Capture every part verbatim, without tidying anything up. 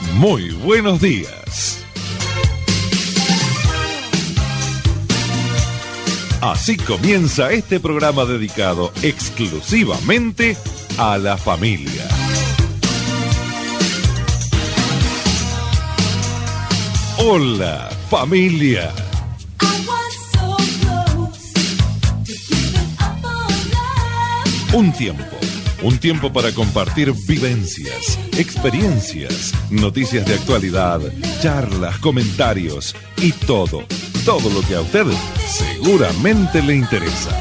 Muy buenos días. Así comienza este programa dedicado exclusivamente a la familia. Hola, familia. Un tiempo, un tiempo para compartir vivencias, experiencias, noticias de actualidad, charlas, comentarios y todo, todo lo que a usted seguramente le interesa.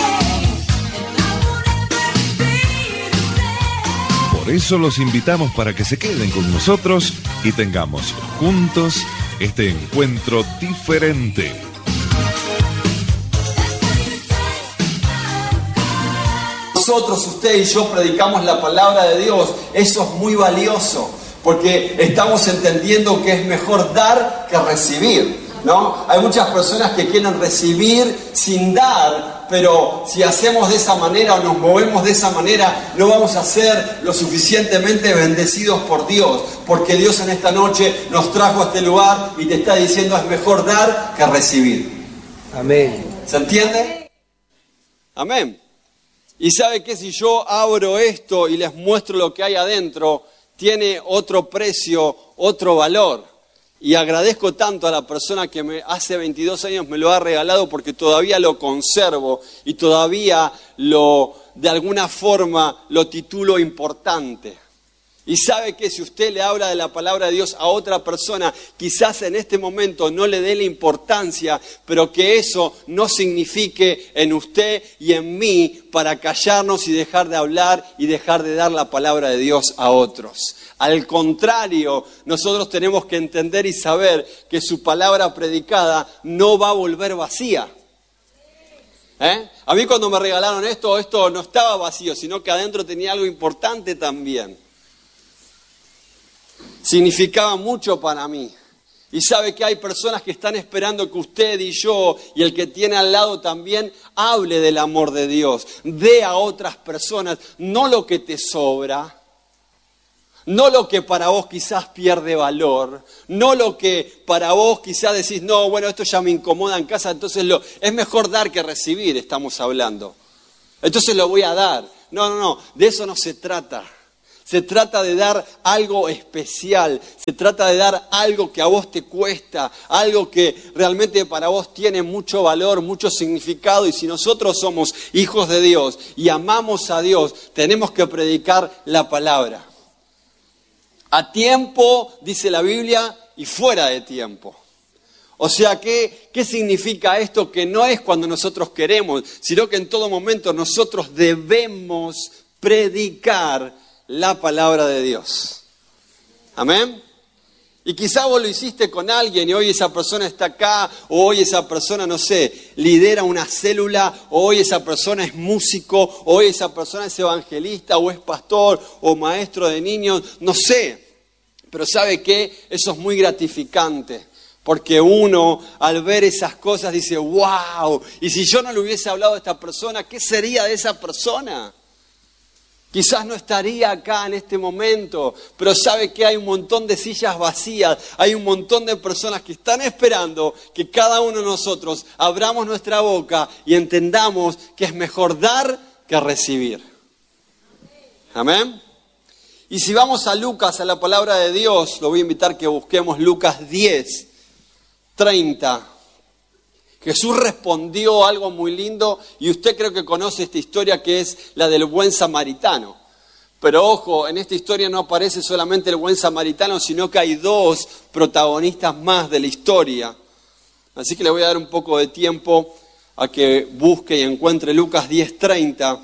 Por eso los invitamos para que se queden con nosotros y tengamos juntos este encuentro diferente. Nosotros, usted y yo, predicamos la palabra de Dios. Eso es muy valioso, porque estamos entendiendo que es mejor dar que recibir, ¿no? Hay muchas personas que quieren recibir sin dar, pero si hacemos de esa manera o nos movemos de esa manera, no vamos a ser lo suficientemente bendecidos por Dios, porque Dios en esta noche nos trajo a este lugar y te está diciendo es mejor dar que recibir. Amén. ¿Se entiende? Amén. Y sabe que si yo abro esto y les muestro lo que hay adentro, tiene otro precio, otro valor. Y agradezco tanto a la persona que me, hace veintidós años me lo ha regalado, porque todavía lo conservo y todavía lo, de alguna forma lo titulo importante. Y sabe que si usted le habla de la palabra de Dios a otra persona, quizás en este momento no le dé la importancia, pero que eso no signifique en usted y en mí para callarnos y dejar de hablar y dejar de dar la palabra de Dios a otros. Al contrario, nosotros tenemos que entender y saber que su palabra predicada no va a volver vacía. ¿Eh? A mí cuando me regalaron esto, esto no estaba vacío, sino que adentro tenía algo importante también. Significaba mucho para mí. Y sabe que hay personas que están esperando que usted y yo y el que tiene al lado también hable del amor de Dios. Dé a otras personas no lo que te sobra, no lo que para vos quizás pierde valor, no lo que para vos quizás decís, no, bueno, esto ya me incomoda en casa, entonces lo, es mejor dar que recibir, estamos hablando. Entonces lo voy a dar. No, no, no, de eso no se trata. Se trata de dar algo especial, se trata de dar algo que a vos te cuesta, algo que realmente para vos tiene mucho valor, mucho significado. Y si nosotros somos hijos de Dios y amamos a Dios, tenemos que predicar la palabra. A tiempo, dice la Biblia, y fuera de tiempo. O sea, ¿qué, ¿qué significa esto? Que no es cuando nosotros queremos, sino que en todo momento nosotros debemos predicar la palabra de Dios. Amén. Y quizá vos lo hiciste con alguien y hoy esa persona está acá, o hoy esa persona, no sé, lidera una célula, o hoy esa persona es músico, o hoy esa persona es evangelista, o es pastor, o maestro de niños, no sé. Pero ¿sabe qué? Eso es muy gratificante. Porque uno al ver esas cosas dice, wow, y si yo no le hubiese hablado a esta persona, ¿qué sería de esa persona? Quizás no estaría acá en este momento, pero sabe que hay un montón de sillas vacías, hay un montón de personas que están esperando que cada uno de nosotros abramos nuestra boca y entendamos que es mejor dar que recibir. Amén. Y si vamos a Lucas, a la palabra de Dios, lo voy a invitar que busquemos Lucas diez, treinta. Jesús respondió algo muy lindo y usted creo que conoce esta historia que es la del buen samaritano. Pero ojo, en esta historia no aparece solamente el buen samaritano, sino que hay dos protagonistas más de la historia. Así que le voy a dar un poco de tiempo a que busque y encuentre Lucas diez, treinta.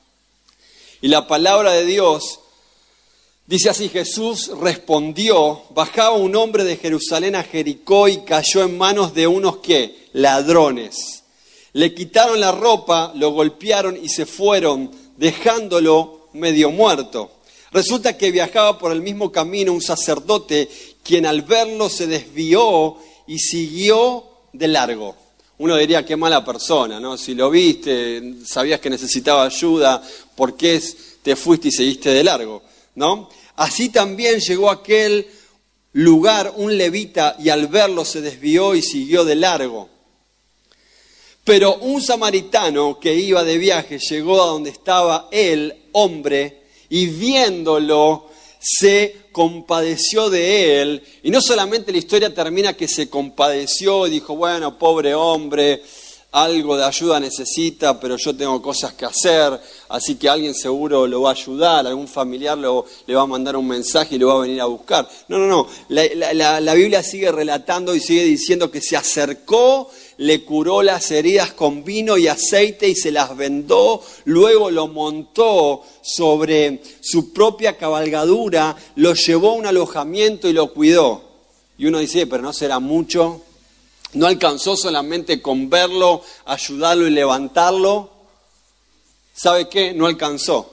Y la palabra de Dios dice así: Jesús respondió, bajaba un hombre de Jerusalén a Jericó y cayó en manos de unos ¿qué? Ladrones. Le quitaron la ropa, lo golpearon y se fueron, dejándolo medio muerto. Resulta que viajaba por el mismo camino un sacerdote, quien al verlo se desvió y siguió de largo. Uno diría, qué mala persona, ¿no? Si lo viste, sabías que necesitaba ayuda, ¿por qué te fuiste y seguiste de largo? ¿No? Así también llegó aquel lugar un levita y al verlo se desvió y siguió de largo. Pero un samaritano que iba de viaje llegó a donde estaba el hombre y viéndolo se compadeció de él. Y no solamente la historia termina que se compadeció y dijo, bueno, pobre hombre, algo de ayuda necesita, pero yo tengo cosas que hacer, así que alguien seguro lo va a ayudar, algún familiar lo, le va a mandar un mensaje y lo va a venir a buscar. No, no, no, la, la, la Biblia sigue relatando y sigue diciendo que se acercó, le curó las heridas con vino y aceite y se las vendó, luego lo montó sobre su propia cabalgadura, lo llevó a un alojamiento y lo cuidó. Y uno dice, pero ¿no será mucho? ¿No alcanzó solamente con verlo, ayudarlo y levantarlo? ¿Sabe qué? No alcanzó.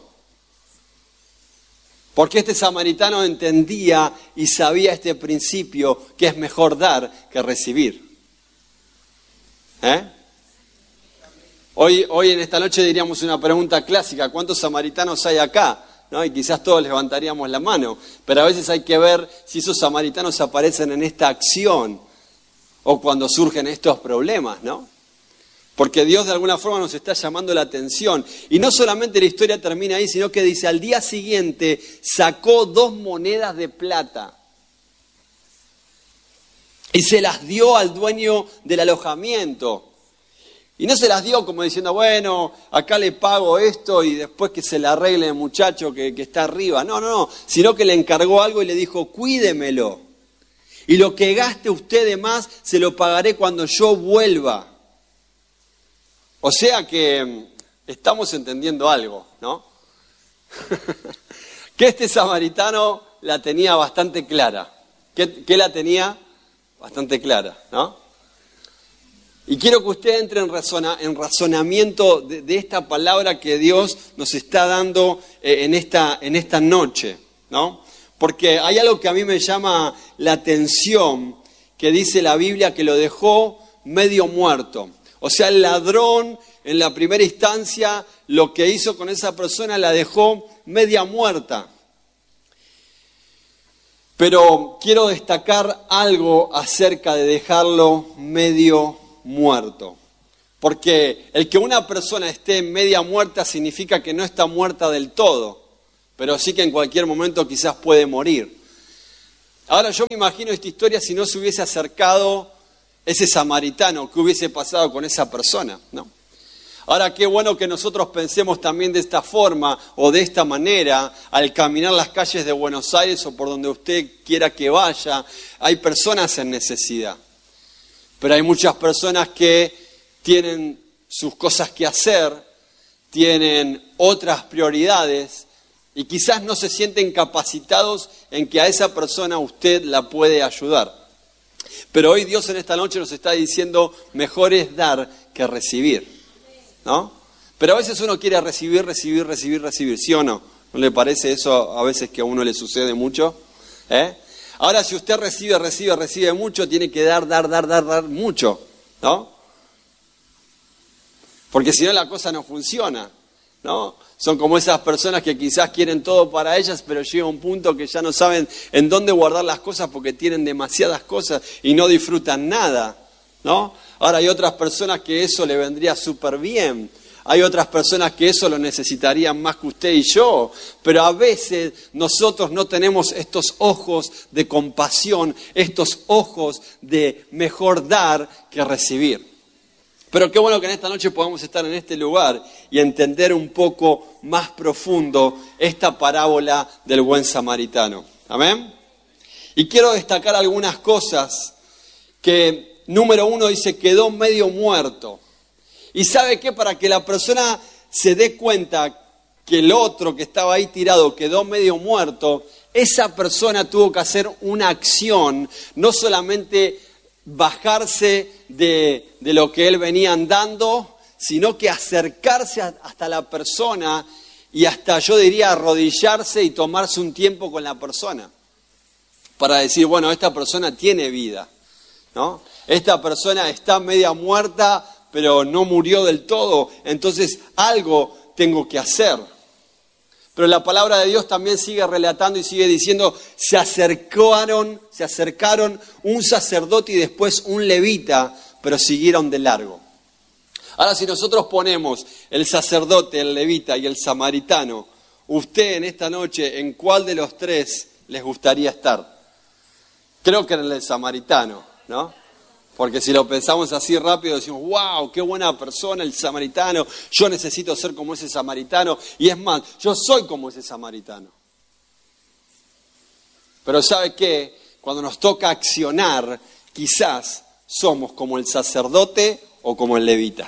Porque este samaritano entendía y sabía este principio que es mejor dar que recibir. ¿Eh? Hoy, hoy en esta noche diríamos una pregunta clásica, ¿cuántos samaritanos hay acá? ¿No? Y quizás todos levantaríamos la mano, pero a veces hay que ver si esos samaritanos aparecen en esta acción o cuando surgen estos problemas, ¿no? Porque Dios de alguna forma nos está llamando la atención. Y no solamente la historia termina ahí, sino que dice, al día siguiente sacó dos monedas de plata y se las dio al dueño del alojamiento. Y no se las dio como diciendo, bueno, acá le pago esto y después que se le arregle el muchacho que, que está arriba. No, no, no, sino que le encargó algo y le dijo, cuídemelo. Y lo que gaste usted de más, se lo pagaré cuando yo vuelva. O sea que estamos entendiendo algo, ¿no? Que este samaritano la tenía bastante clara. ¿Qué, qué la tenía? Bastante clara, ¿no? Y quiero que usted entre en, razona, en razonamiento de, de esta palabra que Dios nos está dando eh, en, esta, en esta noche, ¿no? Porque hay algo que a mí me llama la atención, que dice la Biblia que lo dejó medio muerto. O sea, el ladrón en la primera instancia lo que hizo con esa persona la dejó media muerta. Pero quiero destacar algo acerca de dejarlo medio muerto. Porque el que una persona esté media muerta significa que no está muerta del todo, pero sí que en cualquier momento quizás puede morir. Ahora yo me imagino esta historia si no se hubiese acercado ese samaritano, ¿qué hubiese pasado con esa persona? ¿No? Ahora qué bueno que nosotros pensemos también de esta forma o de esta manera al caminar las calles de Buenos Aires o por donde usted quiera que vaya. Hay personas en necesidad, pero hay muchas personas que tienen sus cosas que hacer, tienen otras prioridades y quizás no se sienten capacitados en que a esa persona usted la puede ayudar. Pero hoy Dios en esta noche nos está diciendo, mejor es dar que recibir, ¿no? Pero a veces uno quiere recibir, recibir, recibir, recibir, ¿sí o no? ¿No le parece eso a veces que a uno le sucede mucho? ¿Eh? Ahora si usted recibe, recibe, recibe mucho, tiene que dar, dar, dar, dar, dar mucho, ¿no? Porque si no la cosa no funciona, ¿no? Son como esas personas que quizás quieren todo para ellas, pero llega un punto que ya no saben en dónde guardar las cosas porque tienen demasiadas cosas y no disfrutan nada, ¿no? Ahora hay otras personas que eso le vendría súper bien. Hay otras personas que eso lo necesitarían más que usted y yo. Pero a veces nosotros no tenemos estos ojos de compasión, estos ojos de mejor dar que recibir. Pero qué bueno que en esta noche podamos estar en este lugar y entender un poco más profundo esta parábola del buen samaritano. ¿Amén? Y quiero destacar algunas cosas que, número uno, dice, quedó medio muerto. Y ¿sabe qué? Para que la persona se dé cuenta que el otro que estaba ahí tirado quedó medio muerto, esa persona tuvo que hacer una acción, no solamente bajarse de, de lo que él venía andando, sino que acercarse a, hasta la persona y hasta, yo diría, arrodillarse y tomarse un tiempo con la persona para decir, bueno, esta persona tiene vida, ¿no? Esta persona está media muerta, pero no murió del todo, entonces algo tengo que hacer. Pero la palabra de Dios también sigue relatando y sigue diciendo, se acercaron, se acercaron un sacerdote y después un levita, pero siguieron de largo. Ahora, si nosotros ponemos el sacerdote, el levita y el samaritano, usted en esta noche, ¿en cuál de los tres les gustaría estar? Creo que en el del samaritano, ¿no? Porque si lo pensamos así rápido, decimos, wow, qué buena persona el samaritano, yo necesito ser como ese samaritano, y es más, yo soy como ese samaritano. Pero ¿sabe qué? Cuando nos toca accionar, quizás somos como el sacerdote o como el levita.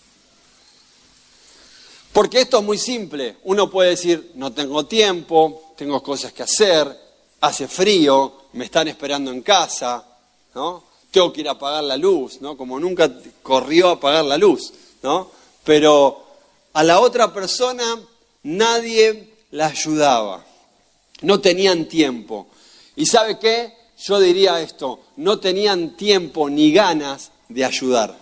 Porque esto es muy simple, uno puede decir, no tengo tiempo, tengo cosas que hacer, hace frío, me están esperando en casa, ¿no? Tengo que ir a apagar la luz, ¿no? Como nunca corrió a apagar la luz, ¿no? Pero a la otra persona nadie la ayudaba. No tenían tiempo. ¿Y sabe qué? Yo diría esto, no tenían tiempo ni ganas de ayudar.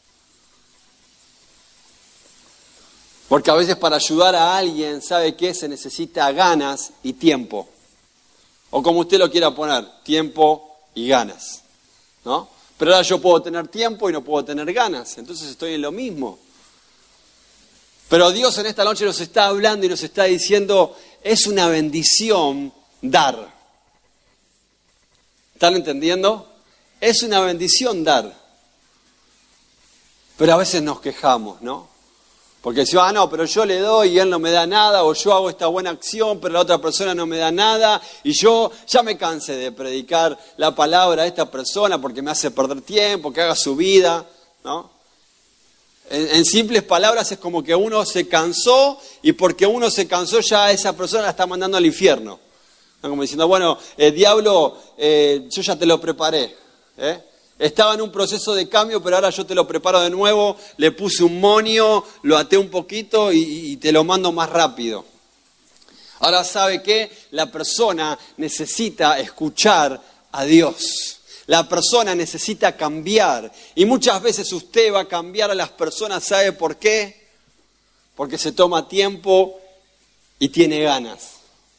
Porque a veces para ayudar a alguien, ¿sabe qué? Se necesita ganas y tiempo. O como usted lo quiera poner, tiempo y ganas. ¿No? Pero ahora yo puedo tener tiempo y no puedo tener ganas, entonces estoy en lo mismo. Pero Dios en esta noche nos está hablando y nos está diciendo, es una bendición dar. ¿Están entendiendo? Es una bendición dar. Pero a veces nos quejamos, ¿no? Porque decimos, ah, no, pero yo le doy y él no me da nada, o yo hago esta buena acción, pero la otra persona no me da nada, y yo ya me cansé de predicar la palabra a esta persona porque me hace perder tiempo, que haga su vida, ¿no? En, en simples palabras es como que uno se cansó, y porque uno se cansó ya esa persona la está mandando al infierno. ¿No? Como diciendo, bueno, eh, diablo, eh, yo ya te lo preparé, ¿eh? Estaba en un proceso de cambio, pero ahora yo te lo preparo de nuevo, le puse un monio, lo até un poquito y, y te lo mando más rápido. Ahora, ¿sabe qué? La persona necesita escuchar a Dios. La persona necesita cambiar. Y muchas veces usted va a cambiar a las personas, ¿sabe por qué? Porque se toma tiempo y tiene ganas.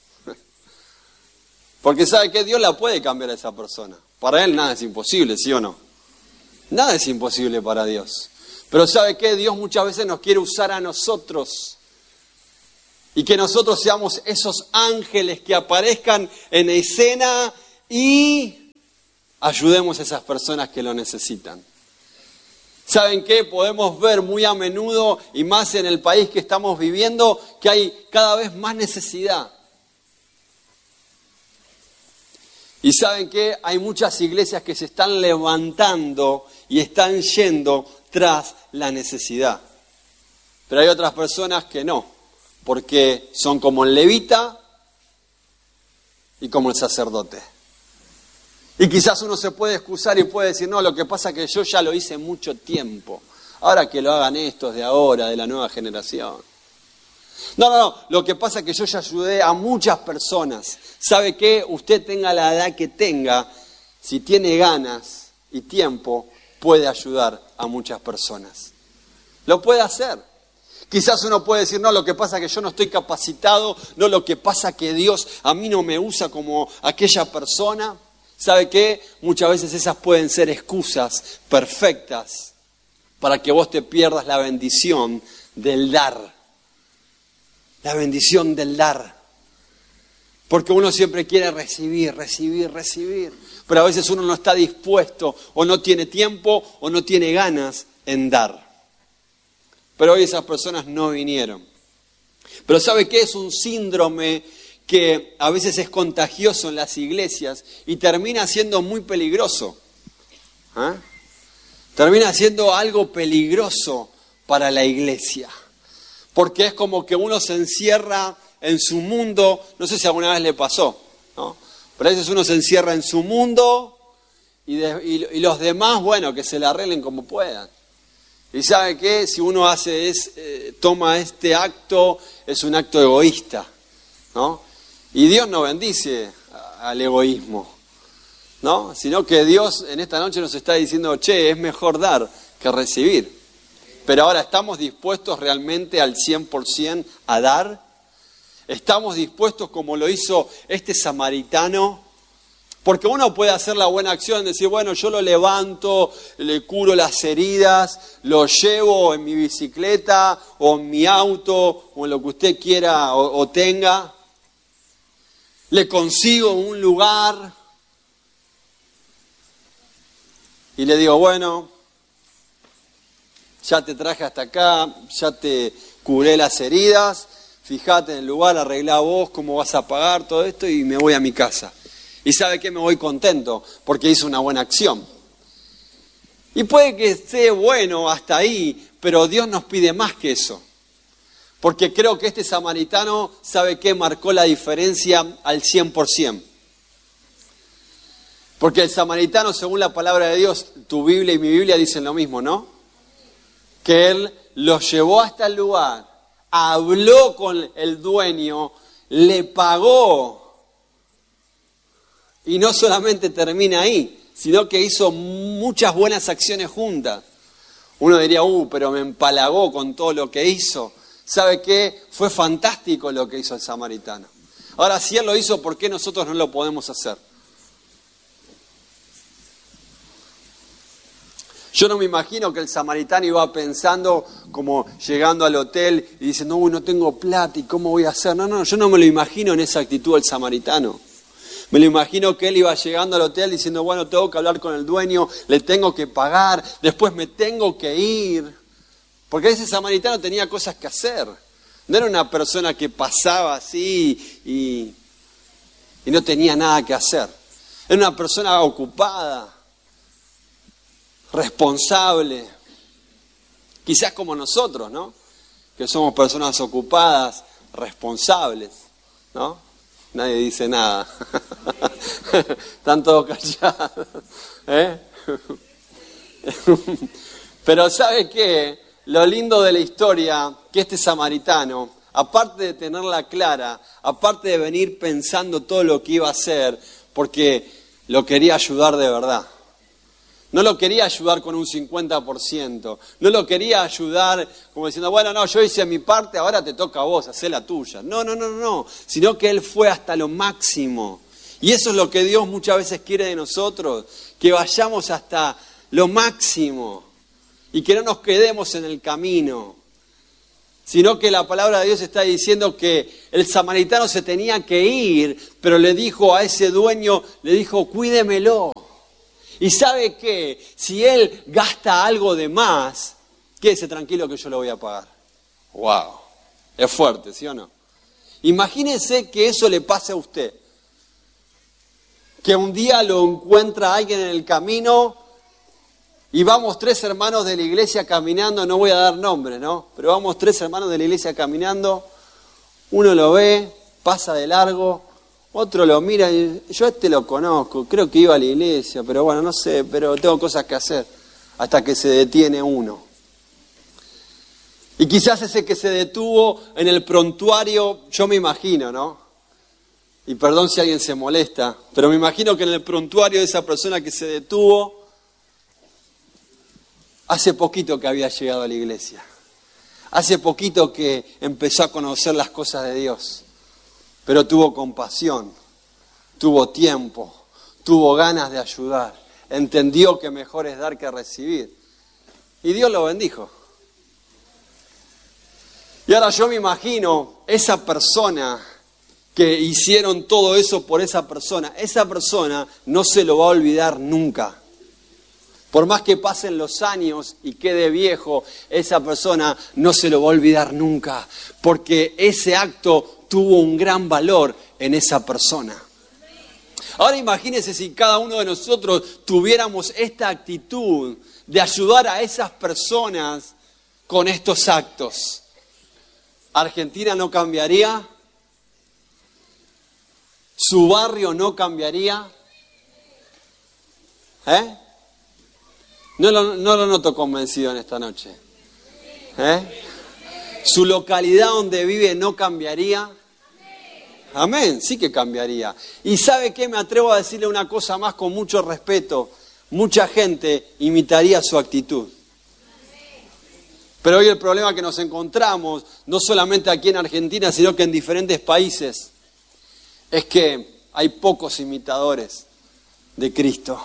Porque ¿sabe qué? Dios la puede cambiar a esa persona. Para Él nada es imposible, ¿sí o no? Nada es imposible para Dios. Pero ¿sabe qué? Dios muchas veces nos quiere usar a nosotros. Y que nosotros seamos esos ángeles que aparezcan en escena y ayudemos a esas personas que lo necesitan. ¿Saben qué? Podemos ver muy a menudo, y más en el país que estamos viviendo, que hay cada vez más necesidad. Y ¿saben qué? Hay muchas iglesias que se están levantando y están yendo tras la necesidad. Pero hay otras personas que no, porque son como el levita y como el sacerdote. Y quizás uno se puede excusar y puede decir, no, lo que pasa es que yo ya lo hice mucho tiempo. Ahora que lo hagan estos de ahora, de la nueva generación. No, no, no, lo que pasa es que yo ya ayudé a muchas personas. ¿Sabe qué? Usted tenga la edad que tenga, si tiene ganas y tiempo, puede ayudar a muchas personas. Lo puede hacer. Quizás uno puede decir, no, lo que pasa es que yo no estoy capacitado, no, lo que pasa es que Dios a mí no me usa como aquella persona. ¿Sabe qué? Muchas veces esas pueden ser excusas perfectas para que vos te pierdas la bendición del dar. La bendición del dar. Porque uno siempre quiere recibir, recibir, recibir. Pero a veces uno no está dispuesto, o no tiene tiempo, o no tiene ganas en dar. Pero hoy esas personas no vinieron. Pero ¿sabe qué? Es un síndrome que a veces es contagioso en las iglesias y termina siendo muy peligroso. ¿Ah? Termina siendo algo peligroso para la iglesia. Porque es como que uno se encierra en su mundo, no sé si alguna vez le pasó, ¿no? Pero a veces uno se encierra en su mundo y, de, y, y los demás, bueno, que se la arreglen como puedan. Y ¿sabe qué? Si uno hace es, eh, toma este acto, es un acto egoísta, ¿no? Y Dios no bendice al egoísmo, ¿no? Sino que Dios en esta noche nos está diciendo, che, es mejor dar que recibir. Pero ahora, ¿estamos dispuestos realmente al cien por ciento a dar? ¿Estamos dispuestos como lo hizo este samaritano? Porque uno puede hacer la buena acción, decir, bueno, yo lo levanto, le curo las heridas, lo llevo en mi bicicleta o en mi auto o en lo que usted quiera o, o tenga. Le consigo un lugar y le digo, bueno, ya te traje hasta acá, ya te curé las heridas, fíjate en el lugar, arreglá vos cómo vas a pagar todo esto y me voy a mi casa. Y ¿sabe qué? Me voy contento porque hice una buena acción. Y puede que esté bueno hasta ahí, pero Dios nos pide más que eso. Porque creo que este samaritano, ¿sabe qué? Marcó la diferencia al cien por ciento. Porque el samaritano, según la palabra de Dios, tu Biblia y mi Biblia dicen lo mismo, ¿no? Que él los llevó hasta el lugar, habló con el dueño, le pagó. Y no solamente termina ahí, sino que hizo muchas buenas acciones juntas. Uno diría, uh, pero me empalagó con todo lo que hizo. ¿Sabe qué? Fue fantástico lo que hizo el samaritano. Ahora, si él lo hizo, ¿por qué nosotros no lo podemos hacer? Yo no me imagino que el samaritano iba pensando como llegando al hotel y diciendo, uy, no tengo plata, ¿y cómo voy a hacer? No, no, yo no me lo imagino en esa actitud del samaritano. Me lo imagino que él iba llegando al hotel diciendo, bueno, tengo que hablar con el dueño, le tengo que pagar, después me tengo que ir. Porque ese samaritano tenía cosas que hacer. No era una persona que pasaba así y, y no tenía nada que hacer. Era una persona ocupada, responsable. Quizás como nosotros, ¿no? Que somos personas ocupadas, responsables, ¿no? Nadie dice nada. Están todos callados. ¿Eh? Pero ¿sabe qué? Lo lindo de la historia, que este samaritano, aparte de tenerla clara, aparte de venir pensando todo lo que iba a hacer, porque lo quería ayudar de verdad. No lo quería ayudar con un cincuenta por ciento. No lo quería ayudar como diciendo, bueno, no, yo hice mi parte, ahora te toca a vos, hacé la tuya. No, no, no, no. Sino que él fue hasta lo máximo. Y eso es lo que Dios muchas veces quiere de nosotros, que vayamos hasta lo máximo y que no nos quedemos en el camino. Sino que la palabra de Dios está diciendo que el samaritano se tenía que ir, pero le dijo a ese dueño, le dijo, cuídemelo. Y ¿sabe qué? Si él gasta algo de más, quédese tranquilo que yo lo voy a pagar. ¡Wow! Es fuerte, ¿sí o no? Imagínese que eso le pase a usted. Que un día lo encuentra alguien en el camino y vamos tres hermanos de la iglesia caminando, no voy a dar nombres, ¿no? Pero vamos tres hermanos de la iglesia caminando, uno lo ve, pasa de largo, otro lo mira y dice, yo a este lo conozco, creo que iba a la iglesia, pero bueno, no sé, pero tengo cosas que hacer, hasta que se detiene uno. Y quizás ese que se detuvo en el prontuario, yo me imagino, ¿no? Y perdón si alguien se molesta, pero me imagino que en el prontuario de esa persona que se detuvo, hace poquito que había llegado a la iglesia, hace poquito que empezó a conocer las cosas de Dios. Pero tuvo compasión, tuvo tiempo, tuvo ganas de ayudar, entendió que mejor es dar que recibir. Y Dios lo bendijo. Y ahora yo me imagino esa persona que hicieron todo eso por esa persona. Esa persona no se lo va a olvidar nunca. Por más que pasen los años y quede viejo, esa persona no se lo va a olvidar nunca. Porque ese acto tuvo un gran valor en esa persona. Ahora imagínense si cada uno de nosotros tuviéramos esta actitud de ayudar a esas personas con estos actos. ¿Argentina no cambiaría? ¿Su barrio no cambiaría? ¿Eh? No lo, no lo noto convencido en esta noche. ¿Eh? ¿Su localidad donde vive no cambiaría? Amén, sí que cambiaría. Y ¿sabe qué? Me atrevo a decirle una cosa más con mucho respeto. Mucha gente imitaría su actitud. Pero hoy el problema que nos encontramos, no solamente aquí en Argentina, sino que en diferentes países, es que hay pocos imitadores de Cristo.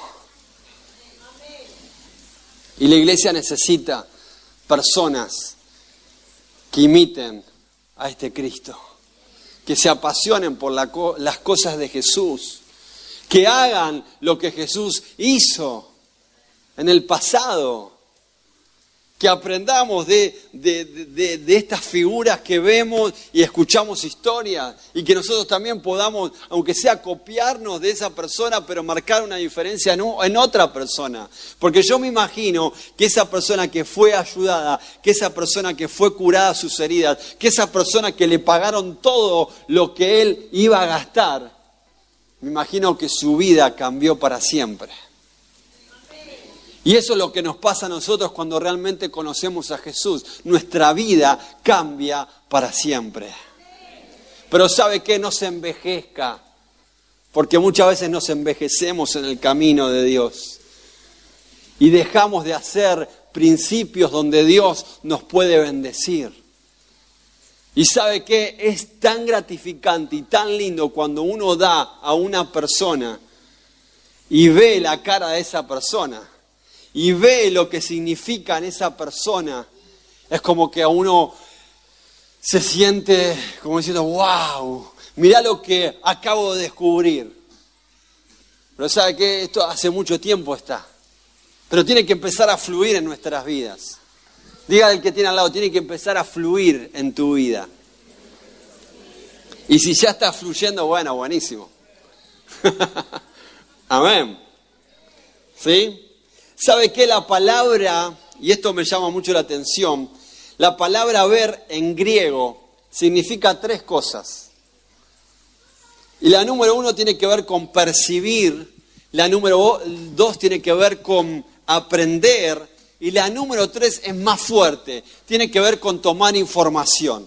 Y la iglesia necesita personas que imiten a este Cristo, que se apasionen por la co- las cosas de Jesús, que hagan lo que Jesús hizo en el pasado, que aprendamos de, de, de, de estas figuras que vemos y escuchamos historias, y que nosotros también podamos, aunque sea copiarnos de esa persona, pero marcar una diferencia en, un, en otra persona. Porque yo me imagino que esa persona que fue ayudada, que esa persona que fue curada sus heridas, que esa persona que le pagaron todo lo que él iba a gastar, me imagino que su vida cambió para siempre. Y eso es lo que nos pasa a nosotros cuando realmente conocemos a Jesús. Nuestra vida cambia para siempre. Pero ¿sabe qué? No se envejezca. Porque muchas veces nos envejecemos en el camino de Dios. Y dejamos de hacer principios donde Dios nos puede bendecir. Y ¿sabe qué? Es tan gratificante y tan lindo cuando uno da a una persona y ve la cara de esa persona. Y ve lo que significa en esa persona. Es como que a uno se siente como diciendo, wow, mirá lo que acabo de descubrir. Pero ¿sabe qué? Esto hace mucho tiempo está. Pero tiene que empezar a fluir en nuestras vidas. Diga al que tiene al lado, tiene que empezar a fluir en tu vida. Y si ya está fluyendo, bueno, buenísimo. Amén. ¿Sí? ¿Sabe qué? La palabra, y esto me llama mucho la atención, la palabra ver en griego significa tres cosas. Y la número uno tiene que ver con percibir, la número dos tiene que ver con aprender, y la número tres es más fuerte, tiene que ver con tomar información.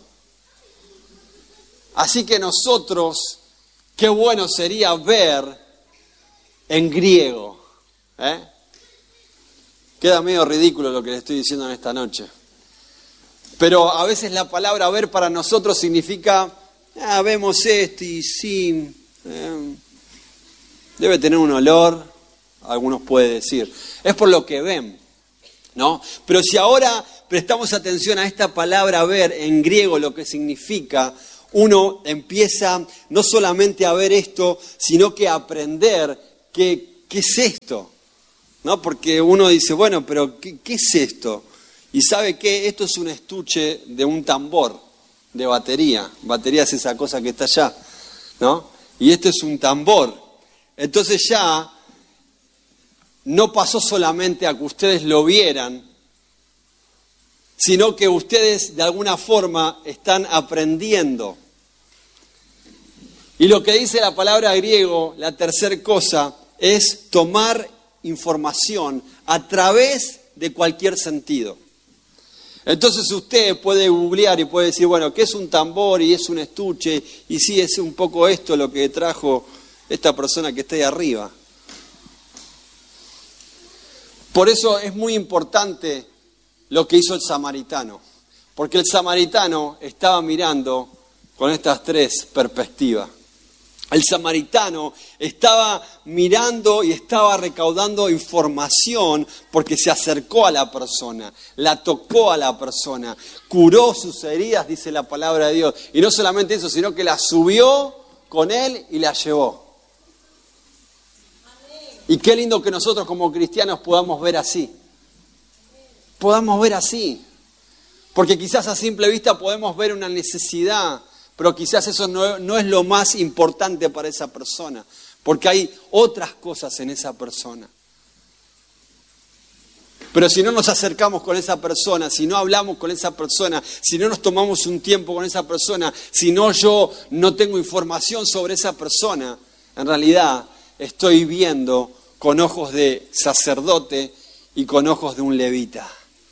Así que nosotros, qué bueno sería ver en griego, ¿eh? Queda medio ridículo lo que le estoy diciendo en esta noche. Pero a veces la palabra ver para nosotros significa, ah, vemos esto y sí, eh, debe tener un olor, algunos pueden decir. Es por lo que ven, ¿no? Pero si ahora prestamos atención a esta palabra ver en griego, lo que significa, uno empieza no solamente a ver esto, sino que a aprender qué, qué es esto. ¿No? Porque uno dice, bueno, pero ¿qué, qué es esto? Y ¿sabe qué? Esto es un estuche de un tambor, de batería. Batería es esa cosa que está allá, ¿no? Y esto es un tambor. Entonces ya no pasó solamente a que ustedes lo vieran, sino que ustedes de alguna forma están aprendiendo. Y lo que dice la palabra griego, la tercera cosa, es tomar información a través de cualquier sentido. Entonces usted puede googlear y puede decir, bueno, ¿qué es un tambor y es un estuche? Y sí, es un poco esto lo que trajo esta persona que está ahí arriba. Por eso es muy importante lo que hizo el samaritano, porque el samaritano estaba mirando con estas tres perspectivas. El samaritano estaba mirando y estaba recaudando información porque se acercó a la persona, la tocó a la persona, curó sus heridas, dice la palabra de Dios. Y no solamente eso, sino que la subió con él y la llevó. Y qué lindo que nosotros como cristianos podamos ver así. Podamos ver así. Porque quizás a simple vista podemos ver una necesidad, pero quizás eso no, no es lo más importante para esa persona, porque hay otras cosas en esa persona. Pero si no nos acercamos con esa persona, si no hablamos con esa persona, si no nos tomamos un tiempo con esa persona, si no yo no tengo información sobre esa persona, en realidad estoy viendo con ojos de sacerdote y con ojos de un levita.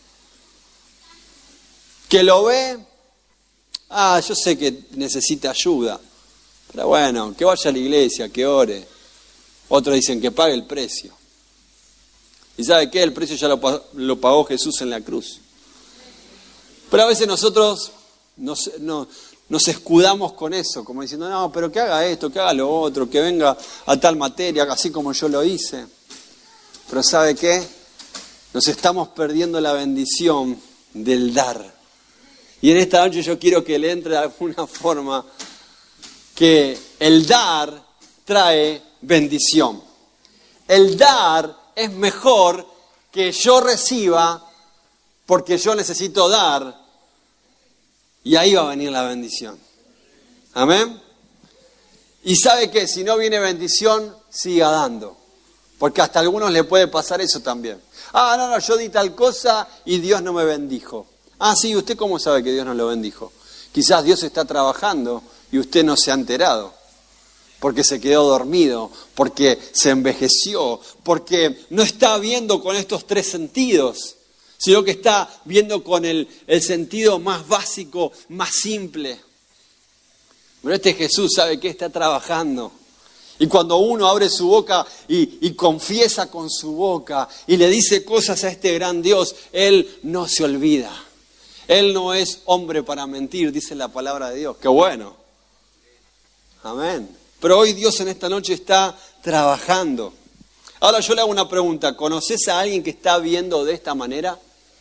Que lo ve, ah, yo sé que necesita ayuda, pero bueno, que vaya a la iglesia, que ore. Otros dicen que pague el precio. ¿Y sabe qué? El precio ya lo, lo pagó Jesús en la cruz. Pero a veces nosotros nos, no, nos escudamos con eso, como diciendo, no, pero que haga esto, que haga lo otro, que venga a tal materia, así como yo lo hice. Pero ¿sabe qué? Nos estamos perdiendo la bendición del dar. Y en esta noche yo quiero que le entre de alguna forma que el dar trae bendición. El dar es mejor que yo reciba porque yo necesito dar y ahí va a venir la bendición. Amén. Y sabe que si no viene bendición, siga dando. Porque hasta a algunos le puede pasar eso también. Ah, no, no, yo di tal cosa y Dios no me bendijo. Ah, sí, ¿usted cómo sabe que Dios no lo bendijo? Quizás Dios está trabajando y usted no se ha enterado. Porque se quedó dormido, porque se envejeció, porque no está viendo con estos tres sentidos, sino que está viendo con el, el sentido más básico, más simple. Pero este Jesús sabe que está trabajando. Y cuando uno abre su boca y, y confiesa con su boca y le dice cosas a este gran Dios, Él no se olvida. Él no es hombre para mentir, dice la palabra de Dios. ¡Qué bueno! Amén. Pero hoy Dios en esta noche está trabajando. Ahora yo le hago una pregunta. ¿Conoces a alguien que está viendo de esta manera?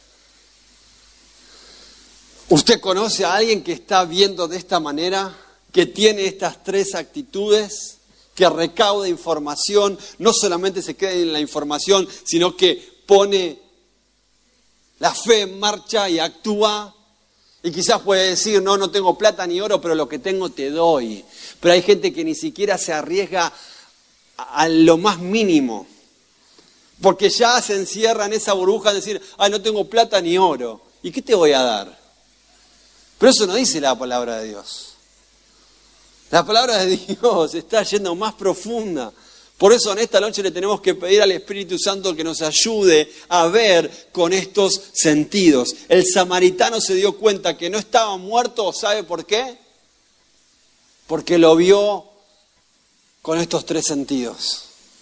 ¿Usted conoce a alguien que está viendo de esta manera? ¿Que tiene estas tres actitudes? Que recauda información, no solamente se queda en la información, sino que pone la fe en marcha y actúa. Y quizás puede decir, no, no tengo plata ni oro, pero lo que tengo te doy. Pero hay gente que ni siquiera se arriesga a lo más mínimo, porque ya se encierra en esa burbuja de decir, ay, no tengo plata ni oro. ¿Y qué te voy a dar? Pero eso no dice la palabra de Dios. La palabra de Dios está yendo más profunda. Por eso en esta noche le tenemos que pedir al Espíritu Santo que nos ayude a ver con estos sentidos. El samaritano se dio cuenta que no estaba muerto, ¿sabe por qué? Porque lo vio con estos tres sentidos.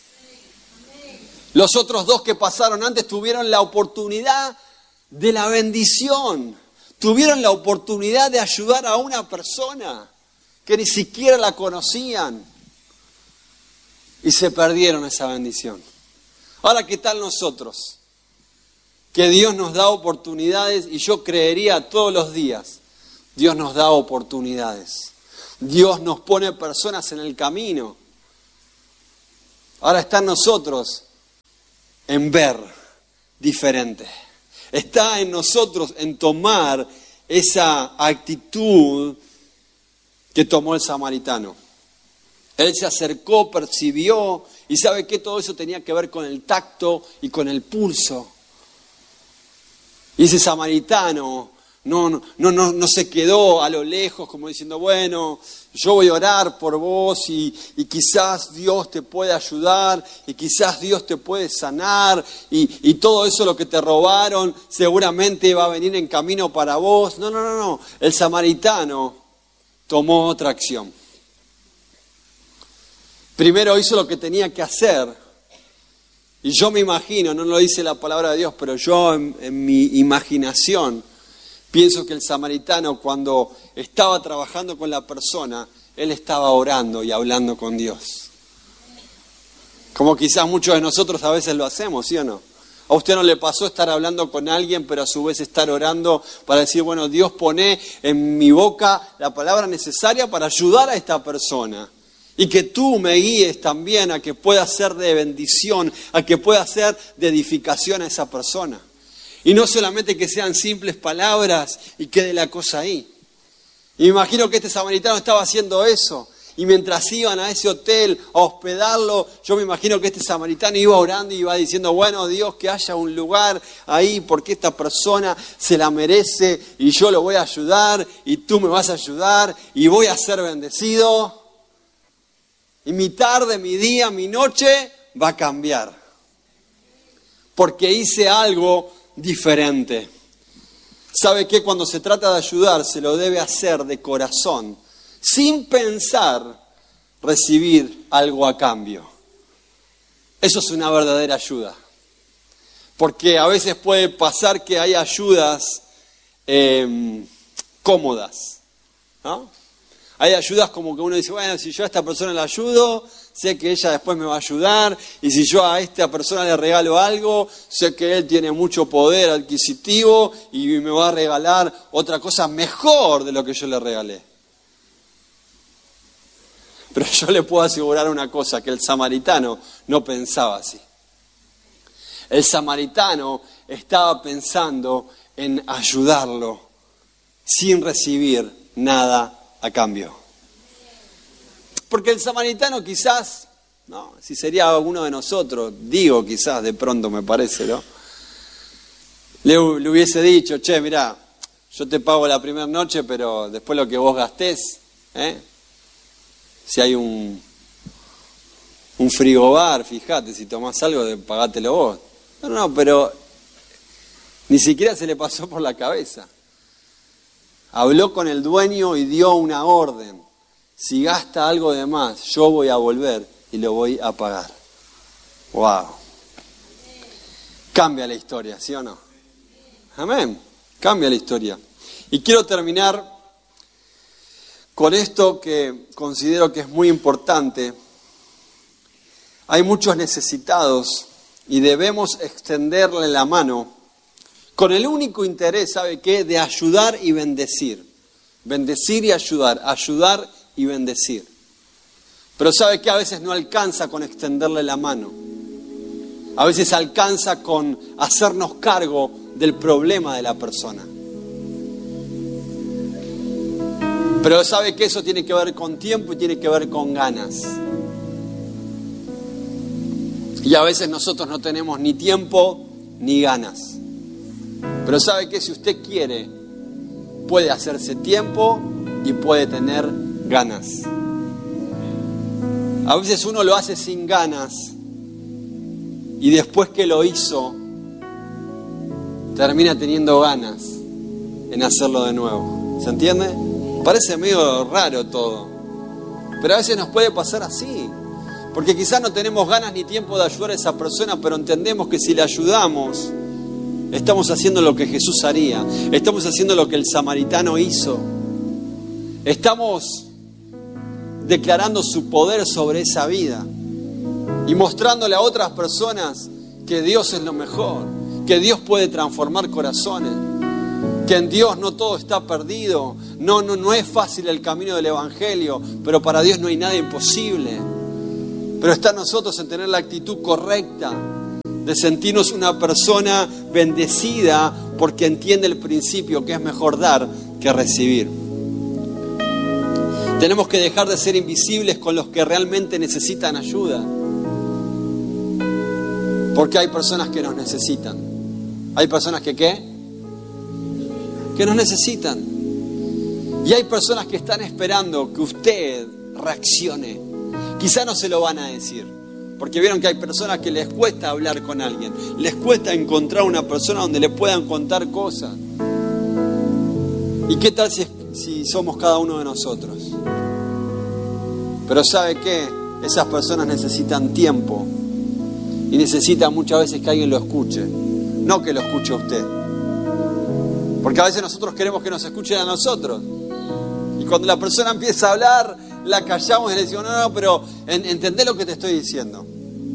Los otros dos que pasaron antes tuvieron la oportunidad de la bendición. Tuvieron la oportunidad de ayudar a una persona que ni siquiera la conocían. Y se perdieron esa bendición. Ahora, ¿qué tal nosotros? Que Dios nos da oportunidades y yo creería todos los días, Dios nos da oportunidades. Dios nos pone personas en el camino. Ahora está en nosotros en ver diferente. Está en nosotros en tomar esa actitud que tomó el samaritano. Él se acercó, percibió, y sabe que todo eso tenía que ver con el tacto y con el pulso. Y ese samaritano no, no, no, no se quedó a lo lejos como diciendo, bueno, yo voy a orar por vos y, y quizás Dios te puede ayudar y quizás Dios te puede sanar y, y todo eso lo que te robaron seguramente va a venir en camino para vos. No, no, no, no. El samaritano tomó otra acción. Primero hizo lo que tenía que hacer. Y yo me imagino, no lo dice la palabra de Dios, pero yo en, en mi imaginación pienso que el samaritano cuando estaba trabajando con la persona, él estaba orando y hablando con Dios. Como quizás muchos de nosotros a veces lo hacemos, ¿sí o no? A usted no le pasó estar hablando con alguien, pero a su vez estar orando para decir, bueno, Dios pone en mi boca la palabra necesaria para ayudar a esta persona. Y que tú me guíes también a que pueda ser de bendición, a que pueda ser de edificación a esa persona. Y no solamente que sean simples palabras y quede la cosa ahí. Y me imagino que este samaritano estaba haciendo eso. Y mientras iban a ese hotel a hospedarlo, yo me imagino que este samaritano iba orando y iba diciendo, bueno, Dios, que haya un lugar ahí porque esta persona se la merece y yo lo voy a ayudar y tú me vas a ayudar y voy a ser bendecido. Y mi tarde, mi día, mi noche va a cambiar. Porque hice algo diferente. ¿Sabe qué? Cuando se trata de ayudar, se lo debe hacer de corazón, sin pensar recibir algo a cambio. Eso es una verdadera ayuda. Porque a veces puede pasar que hay ayudas eh, cómodas, ¿no? Hay ayudas como que uno dice, bueno, si yo a esta persona la ayudo, sé que ella después me va a ayudar, y si yo a esta persona le regalo algo, sé que él tiene mucho poder adquisitivo y me va a regalar otra cosa mejor de lo que yo le regalé. Pero yo le puedo asegurar una cosa, que el samaritano no pensaba así. El samaritano estaba pensando en ayudarlo sin recibir nada a cambio. Porque el samaritano quizás, no, si sería alguno de nosotros, digo quizás de pronto me parece, ¿no? Le, le hubiese dicho, che, mirá, yo te pago la primera noche, pero después lo que vos gastés, ¿eh? Si hay un, un frigobar, fíjate, si tomás algo, pagátelo vos. No, no, pero ni siquiera se le pasó por la cabeza. Habló con el dueño y dio una orden. Si gasta algo de más, yo voy a volver y lo voy a pagar. ¡Wow! Cambia la historia, ¿sí o no? Amén. Cambia la historia. Y quiero terminar con esto que considero que es muy importante. Hay muchos necesitados y debemos extenderle la mano con el único interés, ¿sabe qué? De ayudar y bendecir. Bendecir y ayudar. Ayudar y bendecir. Pero ¿sabe qué? A veces no alcanza con extenderle la mano. A veces alcanza con hacernos cargo del problema de la persona. Pero ¿sabe qué? Eso tiene que ver con tiempo y tiene que ver con ganas. Y a veces nosotros no tenemos ni tiempo ni ganas. Pero ¿sabe qué? Si usted quiere, puede hacerse tiempo y puede tener ganas. A veces uno lo hace sin ganas y después que lo hizo, termina teniendo ganas en hacerlo de nuevo. ¿Se entiende? Parece medio raro todo, pero a veces nos puede pasar así. Porque quizás no tenemos ganas ni tiempo de ayudar a esa persona, pero entendemos que si le ayudamos, estamos haciendo lo que Jesús haría. Estamos haciendo lo que el samaritano hizo. Estamos declarando su poder sobre esa vida y mostrándole a otras personas que Dios es lo mejor, que Dios puede transformar corazones, que en Dios no todo está perdido. No, no, no es fácil el camino del Evangelio, pero para Dios no hay nada imposible. Pero está en nosotros en tener la actitud correcta, de sentirnos una persona bendecida porque entiende el principio que es mejor dar que recibir. Tenemos que dejar de ser invisibles con los que realmente necesitan ayuda. Porque hay personas que nos necesitan. Hay personas que ¿qué? Que nos necesitan. Y hay personas que están esperando que usted reaccione. Quizá no se lo van a decir, porque vieron que hay personas que les cuesta hablar con alguien, les cuesta encontrar una persona donde le puedan contar cosas. ¿Y qué tal si, si somos cada uno de nosotros? Pero ¿sabe qué? Esas personas necesitan tiempo y necesitan muchas veces que alguien lo escuche, no que lo escuche a usted. Porque a veces nosotros queremos que nos escuchen a nosotros. Y cuando la persona empieza a hablar, la callamos y le decimos, no, no, pero entendé lo que te estoy diciendo.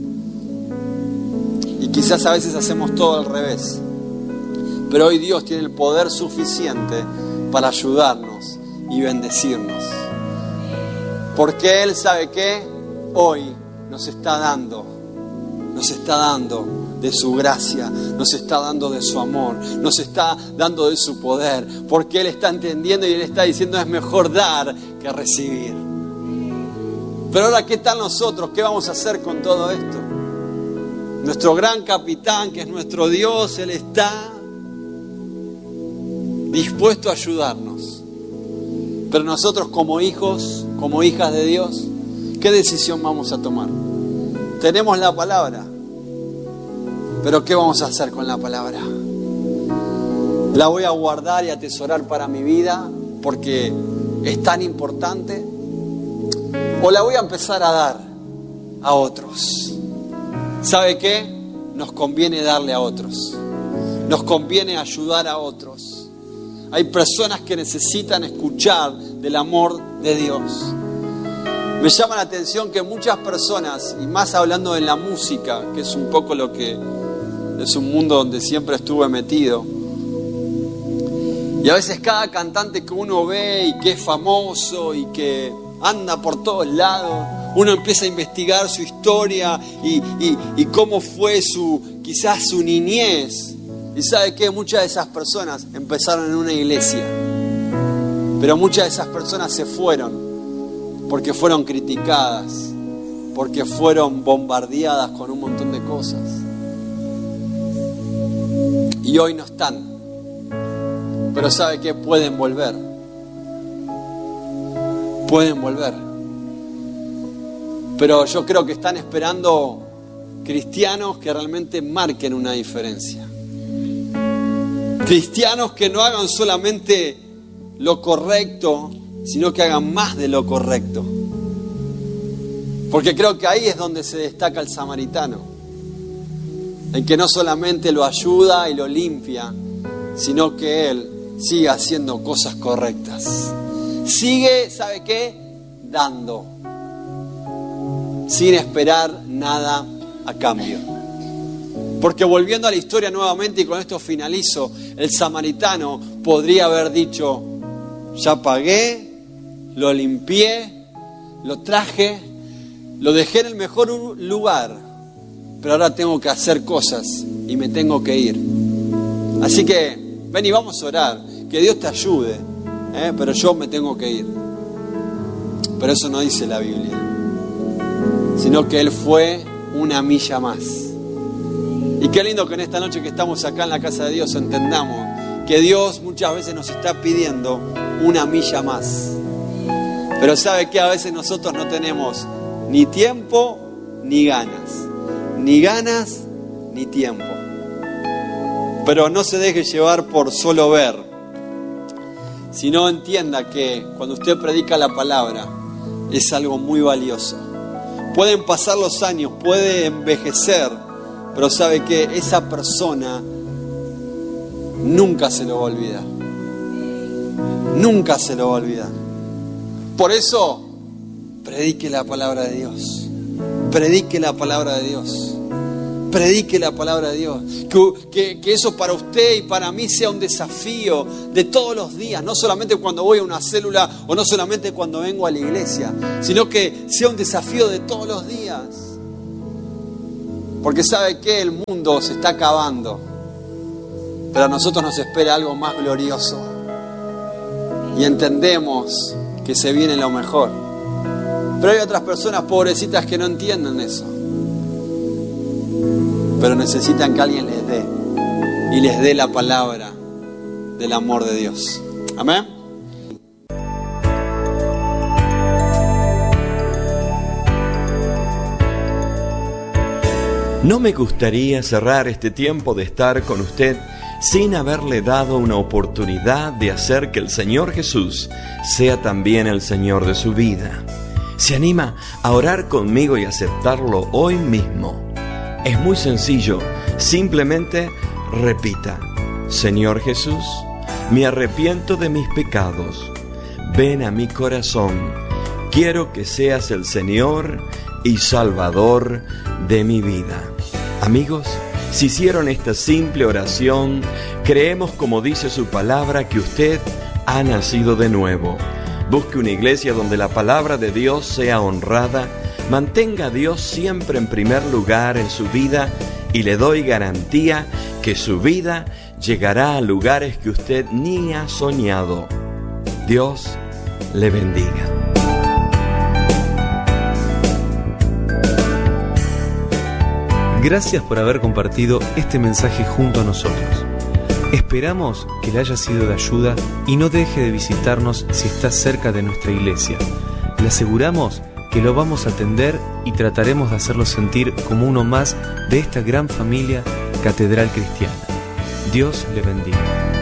Y quizás a veces hacemos todo al revés. Pero hoy Dios tiene el poder suficiente para ayudarnos y bendecirnos. Porque Él sabe que hoy nos está dando, nos está dando de su gracia, nos está dando de su amor, nos está dando de su poder. Porque Él está entendiendo y Él está diciendo es mejor dar que recibir. Pero ahora, ¿qué tal nosotros? ¿Qué vamos a hacer con todo esto? Nuestro gran capitán, que es nuestro Dios, Él está dispuesto a ayudarnos. Pero nosotros como hijos, como hijas de Dios, ¿qué decisión vamos a tomar? Tenemos la palabra, pero ¿qué vamos a hacer con la palabra? ¿La voy a guardar y atesorar para mi vida porque es tan importante? ¿O la voy a empezar a dar a otros? ¿Sabe qué? Nos conviene darle a otros. Nos conviene ayudar a otros. Hay personas que necesitan escuchar del amor de Dios. Me llama la atención que muchas personas, y más hablando de la música, que es un poco lo que es un mundo donde siempre estuve metido, y a veces cada cantante que uno ve y que es famoso y que anda por todos lados, uno empieza a investigar su historia y, y, y cómo fue su, quizás su niñez. Y sabe que muchas de esas personas empezaron en una iglesia, pero muchas de esas personas se fueron porque fueron criticadas, porque fueron bombardeadas con un montón de cosas. Y hoy no están. Pero ¿sabe qué? Pueden volver. Pueden volver. Pero yo creo que están esperando cristianos que realmente marquen una diferencia. Cristianos que no hagan solamente lo correcto, sino que hagan más de lo correcto. Porque creo que ahí es donde se destaca el samaritano. En que no solamente lo ayuda y lo limpia, sino que él sigue haciendo cosas correctas. Sigue, ¿sabe qué? Dando. Sin esperar nada a cambio. Porque volviendo a la historia nuevamente, y con esto finalizo, el samaritano podría haber dicho: ya pagué, lo limpié, lo traje, lo dejé en el mejor lugar, pero ahora tengo que hacer cosas y me tengo que ir. Así que ven y vamos a orar, que Dios te ayude, ¿eh? Pero yo me tengo que ir. Pero eso no dice la Biblia, sino que Él fue una milla más. Y qué lindo que en esta noche que estamos acá en la casa de Dios entendamos que Dios muchas veces nos está pidiendo una milla más. Pero sabe que a veces nosotros no tenemos ni tiempo ni ganas. Ni ganas ni tiempo. Pero no se deje llevar por solo ver, sino entienda que cuando usted predica la palabra es algo muy valioso. Pueden pasar los años, puede envejecer, pero sabe que esa persona nunca se lo va a olvidar. Nunca se lo va a olvidar. Por eso, predique la palabra de Dios. Predique la palabra de Dios. Predique la palabra de Dios. Que, que, que eso para usted y para mí sea un desafío de todos los días. No solamente cuando voy a una célula o no solamente cuando vengo a la iglesia, sino que sea un desafío de todos los días. Porque sabe que el mundo se está acabando, pero a nosotros nos espera algo más glorioso. Y entendemos que se viene lo mejor. Pero hay otras personas pobrecitas que no entienden eso. Pero necesitan que alguien les dé. Y les dé la palabra del amor de Dios. Amén. No me gustaría cerrar este tiempo de estar con usted sin haberle dado una oportunidad de hacer que el Señor Jesús sea también el Señor de su vida. ¿Se anima a orar conmigo y aceptarlo hoy mismo? Es muy sencillo, simplemente repita: Señor Jesús, me arrepiento de mis pecados, ven a mi corazón, quiero que seas el Señor y Salvador de mi vida. Amigos, si hicieron esta simple oración, creemos, como dice su palabra, que usted ha nacido de nuevo. Busque una iglesia donde la palabra de Dios sea honrada, mantenga a Dios siempre en primer lugar en su vida y le doy garantía que su vida llegará a lugares que usted ni ha soñado. Dios le bendiga. Gracias por haber compartido este mensaje junto a nosotros. Esperamos que le haya sido de ayuda y no deje de visitarnos si está cerca de nuestra iglesia. Le aseguramos que lo vamos a atender y trataremos de hacerlo sentir como uno más de esta gran familia Catedral Cristiana. Dios le bendiga.